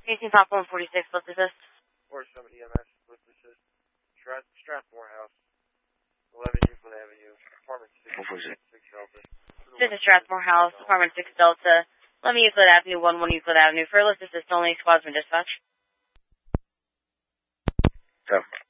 18 Pop 146, let's assist. 47 EMS, let's assist. Strathmore House, 11 Euclid Avenue, apartment 6 Delta. This is Strathmore House, apartment 6 Delta. 11 Euclid Avenue, 11 Euclid Avenue. For list assist only, squadsman dispatch. Yeah.